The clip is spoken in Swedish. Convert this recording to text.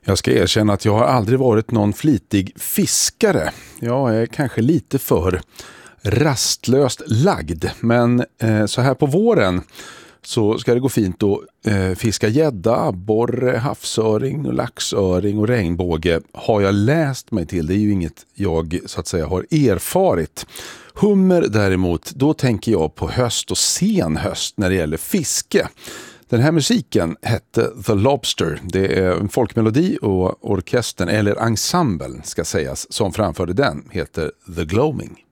Jag ska erkänna att jag har aldrig varit någon flitig fiskare. Jag är kanske lite för rastlöst lagd. Men så här på våren så ska det gå fint att fiska gädda, abborre, havsöring och laxöring och regnbåge. Har jag läst mig till, det är ju inget jag så att säga har erfarit. Hummer däremot, då tänker jag på höst och sen höst när det gäller fiske. Den här musiken hette The Lobster. Det är en folkmelodi och orkestern, eller ensemblen ska sägas, som framförde den heter The Gloaming.